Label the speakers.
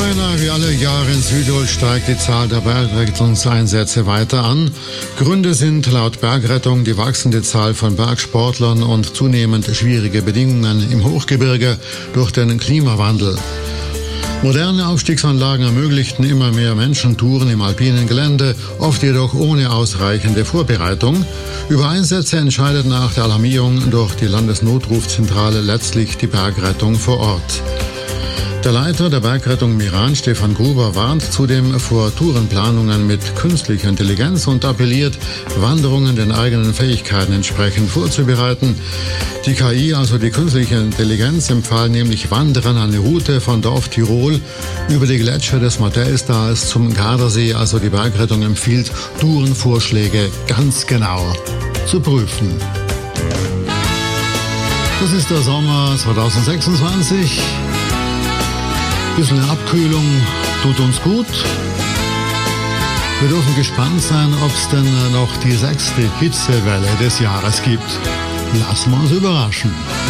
Speaker 1: Beinahe wie alle Jahre in Südtirol steigt die Zahl der Bergrettungseinsätze weiter an. Gründe sind laut Bergrettung die wachsende Zahl von Bergsportlern und zunehmend schwierige Bedingungen im Hochgebirge durch den Klimawandel. Moderne Aufstiegsanlagen ermöglichten immer mehr Menschen Touren im alpinen Gelände, oft jedoch ohne ausreichende Vorbereitung. Über Einsätze entscheidet nach der Alarmierung durch die Landesnotrufzentrale letztlich die Bergrettung vor Ort. Der Leiter der Bergrettung Meran, Stefan Gruber, warnt zudem vor Tourenplanungen mit künstlicher Intelligenz und appelliert, Wanderungen den eigenen Fähigkeiten entsprechend vorzubereiten. Die KI, also die künstliche Intelligenz, empfahl nämlich Wanderern eine Route von Dorf Tirol über die Gletscher des Martelsdals zum Gardasee. Also die Bergrettung empfiehlt, Tourenvorschläge ganz genau zu prüfen. Das ist der Sommer 2026. Bisschen Abkühlung tut uns gut. Wir dürfen gespannt sein, ob es denn noch die 6. Hitzewelle des Jahres gibt. Lassen wir uns überraschen.